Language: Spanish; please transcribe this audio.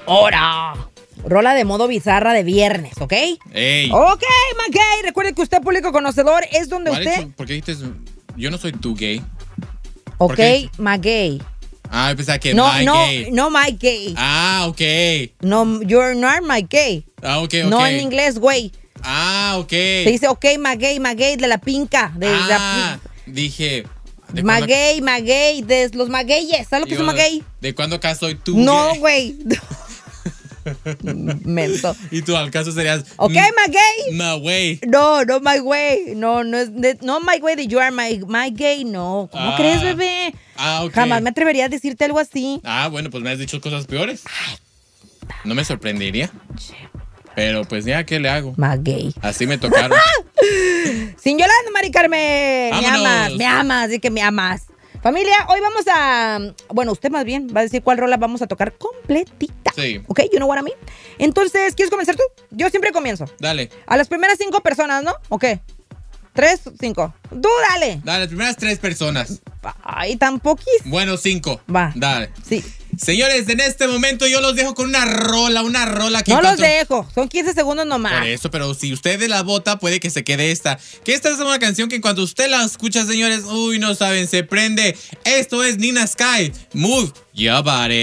hora. Rola de modo bizarra de viernes, ¿ok? ¡Ey! Ok, McGay. Recuerde que usted, público conocedor, es donde usted... ¿Por qué dijiste? Yo no soy tu gay. Ok, McGay. Ah, yo pensaba que No, my gay. no, my gay. Ah, ok. No, you're not my gay. Ah, ok. No en inglés, güey. Ah, ok. Se dice ok, McGay de la pinca. Dije... Maguey, de los magueyes. ¿Sabes lo que es un maguey? ¿De cuándo acá soy tú? No, güey. Menso. Y tú al caso serías... Ok, maguey. No, güey. No, my way. No es no my way de you are my gay. No. ¿Cómo crees, bebé? Ah, ok. Jamás me atrevería a decirte algo así. Ah, bueno, pues me has dicho cosas peores. No me sorprendería. Pero pues ya, ¿qué le hago? Maguey. Así me tocaron. Sin Yolanda, Mari Carmen. Vámonos. Me amas, di que me amas. Familia, hoy vamos a... Bueno, usted más bien va a decir cuál rola vamos a tocar completita. Sí. ¿Ok? You know what I mean? Entonces, ¿quieres comenzar tú? Yo siempre comienzo. Dale. A las primeras 5 personas, ¿no? ¿O qué? 3, 5. Tú dale. Dale, las primeras 3 personas. Ay, tan poquis. Bueno, 5. Va. Dale. Sí. Señores, en este momento yo los dejo con una rola que no los dejo. Son 15 segundos nomás. Por eso, pero si usted la vota, puede que se quede esta. Que esta es una canción que cuando usted la escucha, señores, uy, no saben, se prende. Esto es Nina Sky. Move your body.